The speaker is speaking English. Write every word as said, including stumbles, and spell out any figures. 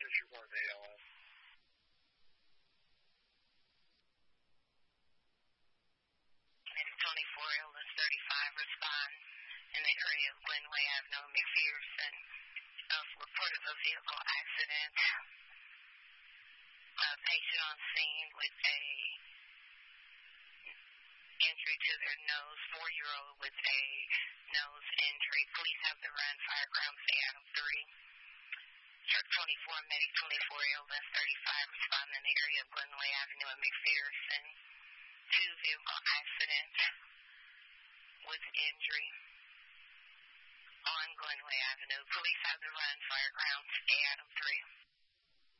District one A L S. twenty-four L S thirty-five respond in the area of Glenway Avenue, McPherson. Uh, report of a vehicle accident. A patient on scene with a injury to their nose, four-year-old with a nose injury. Police have the run, fireground, Seattle three. Truck twenty-four, Medic twenty-four L S thirty-five respond in the area of Glenway Avenue and McPherson. Two vehicle accident with injury on Glenway Avenue. Police have the run, fireground, Seattle three.